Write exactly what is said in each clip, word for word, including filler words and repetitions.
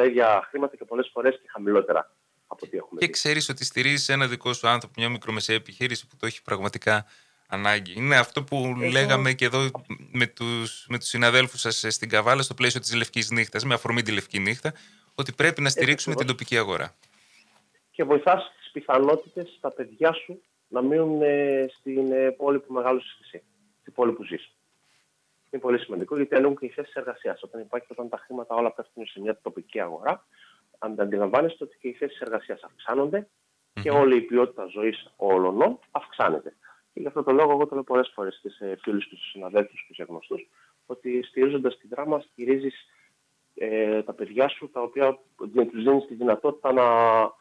τα ίδια χρήματα και πολλές φορές και χαμηλότερα από ό,τι έχουμε. Και ξέρεις ότι στηρίζεις ένα δικό σου άνθρωπο, μια μικρομεσαία επιχείρηση που το έχει πραγματικά ανάγκη. Είναι αυτό που Εγώ... λέγαμε και εδώ με τους, με τους συναδέλφους σας στην Καβάλα, στο πλαίσιο της Λευκής Νύχτας, με αφορμή τη Λευκή Νύχτα, ότι πρέπει να στηρίξουμε την τοπική αγορά. Και βοηθάς τις πιθανότητες τα παιδιά σου να μείνουν ε, στην ε, πόλη που μεγάλωσες εσύ, στην πόλη που ζεις. Είναι πολύ σημαντικό γιατί ανήκουν και οι θέσεις εργασίας. Όταν υπάρχει, όταν τα χρήματα όλα πέφτουν σε μια τοπική αγορά, αντιλαμβάνεστε ότι και οι θέσεις εργασίας αυξάνονται mm-hmm. και όλη η ποιότητα ζωής όλων αυξάνεται. Και γι' αυτό το λόγο, εγώ το λέω πολλές φορές στις ε, φίλους και στους συναδέλφους και στους γνωστούς, ότι στηρίζοντας τη δράμα, στηρίζεις ε, τα παιδιά σου, τα οποία τους δίνεις τη δυνατότητα να.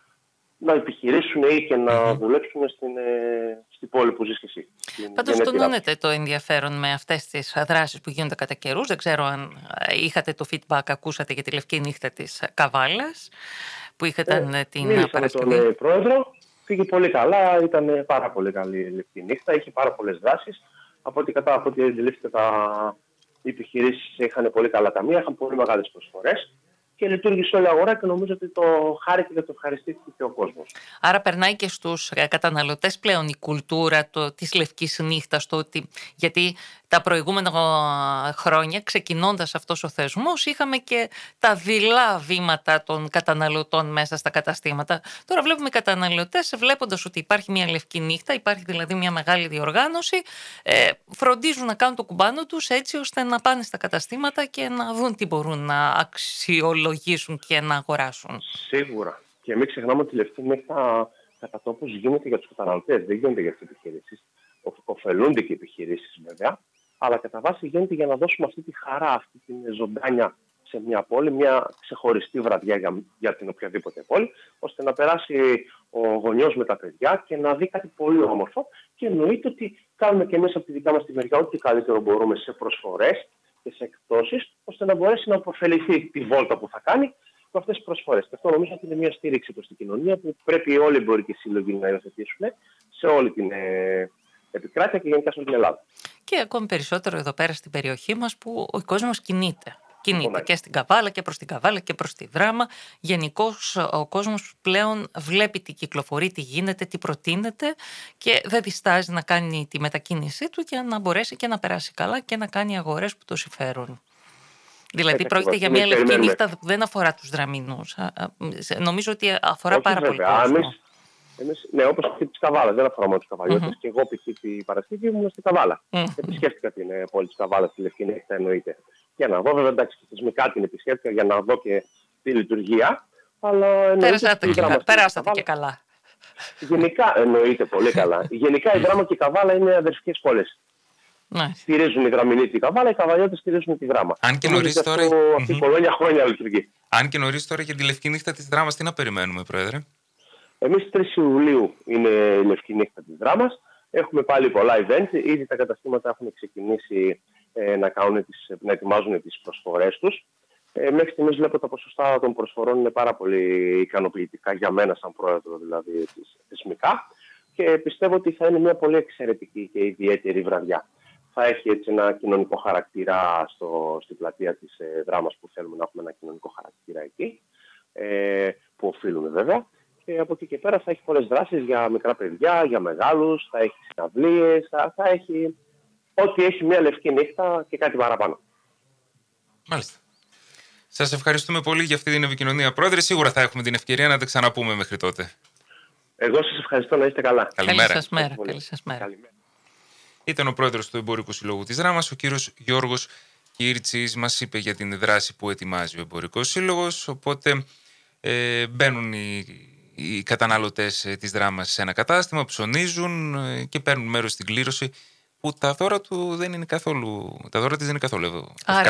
να επιχειρήσουν ή και να mm-hmm. δουλέψουν στην, ε, στην πόλη που ζεις και εσύ. Πάντως τονώνεται το ενδιαφέρον με αυτές τις δράσεις που γίνονται κατά καιρούς. Δεν ξέρω αν είχατε το feedback, ακούσατε για τη Λευκή Νύχτα της Καβάλας, που είχατε ε, την μίλησα Παρασκευή. Με τον πρόεδρο, πήγε πολύ καλά, ήταν πάρα πολύ καλή η Λευκή Νύχτα, είχε πάρα πολλές δράσεις. Από ό,τι κατά, από ό,τι αντιλήφθηκα, τα επιχειρήσεις είχαν πολύ καλά ταμεία, είχαν πολύ μεγάλες προσφορές. Και λειτουργήσε όλη η αγορά και νομίζω ότι το χάρηκε και το ευχαριστήθηκε και ο κόσμος. Άρα περνάει και στους καταναλωτές πλέον η κουλτούρα το, της Λευκής Νύχτας, το ότι, γιατί τα προηγούμενα χρόνια, ξεκινώντας αυτός ο θεσμός, είχαμε και τα δειλά βήματα των καταναλωτών μέσα στα καταστήματα. Τώρα βλέπουμε οι καταναλωτές, βλέποντας ότι υπάρχει μια Λευκή Νύχτα, υπάρχει δηλαδή μια μεγάλη διοργάνωση, ε, φροντίζουν να κάνουν το κουμπάνο τους έτσι ώστε να πάνε στα καταστήματα και να δουν τι μπορούν να αξιολογήσουν και να αγοράσουν. Σίγουρα. Και μην ξεχνάμε ότι η Λευκή Νύχτα κατά τόπους γίνεται για τους καταναλωτές, δεν γίνεται για τις επιχειρήσεις. Οφελούνται και οι επιχειρήσεις βέβαια, αλλά κατά βάση γίνεται για να δώσουμε αυτή τη χαρά, αυτή την ζωντάνια σε μια πόλη, μια ξεχωριστή βραδιά για, για την οποιαδήποτε πόλη, ώστε να περάσει ο γονιός με τα παιδιά και να δει κάτι πολύ όμορφο. Και εννοείται ότι κάνουμε και εμείς από τη δικά μας τη μεριά ό,τι καλύτερο μπορούμε σε προσφορές και σε εκπτώσεις, ώστε να μπορέσει να αποφεληθεί τη βόλτα που θα κάνει με αυτές τις προσφορές. Και αυτό νομίζω ότι είναι μια στήριξη προς την κοινωνία που πρέπει όλοι οι εμπορικοί σύλλογοι να υιοθετήσουν σε όλη την ε, επικράτεια και γενικά σε όλη την Ελλάδα. Και ακόμη περισσότερο εδώ πέρα στην περιοχή μας που ο κόσμος κινείται. Κινείται oh, και στην Καβάλα και προς την Καβάλα και προς τη Δράμα. Γενικώς ο κόσμος πλέον βλέπει τι κυκλοφορεί, τι γίνεται, τι προτείνεται και δεν διστάζει να κάνει τη μετακίνησή του για να μπορέσει και να περάσει καλά και να κάνει αγορές που το συμφέρουν. Δηλαδή πρόκειται για μια Λευκή Νύχτα που δεν αφορά τους Δραμινούς. Νομίζω ότι αφορά Όχι, πάρα βέβαια. πολύ κόσμο. Εμείς, εμείς, ναι, όπως και της Καβάλας, δεν αφορά μόνο τους Καβαλιώτες. Mm-hmm. Και εγώ π.χ. την Παρασκευή ήμουν στην Καβάλα. Mm-hmm. Επισκέφτηκα την ε, πόλη της Καβάλας, τη Λευκή Νύχτα εννοείται. Για να δω, βέβαια, εντάξει, και θεσμικά την επισκέφτηκα για να δω και τη λειτουργία. Αλλά Περάσατε και, περάσατε και καλά. Γενικά εννοείται πολύ καλά. Γενικά η Δράμα και η Καβάλα είναι αδερφικές πόλεις. Ναι. Στηρίζουν οι Δραμινοί την Καβάλα, οι Καβαλιώτες στηρίζουν τη Δράμα. Αν και νωρίς τώρα. Αυτή η κολόνια χρόνια λειτουργεί. Αν και νωρίς τώρα για τη Λευκή Νύχτα της Δράμας, τι να περιμένουμε, Πρόεδρε? Εμείς τρεις Ιουλίου είναι η Λευκή Νύχτα της Δράμας. Έχουμε πάλι πολλά event. Ήδη τα καταστήματα έχουν ξεκινήσει ε, να, κάνουν τις, να ετοιμάζουν τις προσφορές τους. Ε, μέχρι στιγμής βλέπω τα ποσοστά των προσφορών είναι πάρα πολύ ικανοποιητικά για μένα σαν πρόεδρο, δηλαδή θεσμικά. Και πιστεύω ότι θα είναι μια πολύ εξαιρετική και ιδιαίτερη βραδιά. Θα έχει έτσι ένα κοινωνικό χαρακτήρα στο, στην πλατεία της ε, Δράμας που θέλουμε να έχουμε ένα κοινωνικό χαρακτήρα εκεί, ε, που οφείλουμε βέβαια. Και από εκεί και πέρα θα έχει πολλές δράσεις για μικρά παιδιά, για μεγάλους, θα έχει συναυλίες, θα, θα έχει ό,τι έχει μια Λευκή Νύχτα και κάτι παραπάνω. Μάλιστα. Σας ευχαριστούμε πολύ για αυτή την επικοινωνία, Πρόεδρε. Σίγουρα θα έχουμε την ευκαιρία να τα ξαναπούμε μέχρι τότε. Εγώ σας ευχαριστώ, να είστε καλά. Καλημέρα. Καλή σας μέρα. Καλή σας μέρα. Καλημέρα. Ήταν ο πρόεδρος του Εμπορικού Συλλόγου της Δράμας, ο κύριος Γιώργος Κίρτσης. Μας είπε για την δράση που ετοιμάζει ο Εμπορικός Σύλλογος. Οπότε ε, μπαίνουν οι, οι καταναλωτές της Δράμας σε ένα κατάστημα, ψωνίζουν ε, και παίρνουν μέρος στην κλήρωση, που τα δώρα του δεν είναι καθόλου, τα δώρα της δεν είναι καθόλου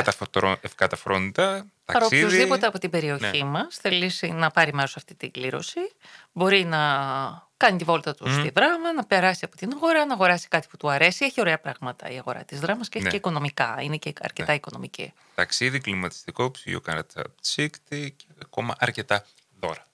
ευκαταφρόνητα. Άρα οποιοδήποτε από την περιοχή ναι. μας θελήσει να πάρει μέρος σε αυτή την κλήρωση, μπορεί να κάνει τη βόλτα του mm. στη Δράμα, να περάσει από την αγορά, να αγοράσει κάτι που του αρέσει. Έχει ωραία πράγματα η αγορά της Δράμας και έχει ναι. και οικονομικά. Είναι και αρκετά ναι. οικονομική. Ταξίδι, κλιματιστικό, ψυγείο, καρατσίκτη και ακόμα αρκετά δώρα.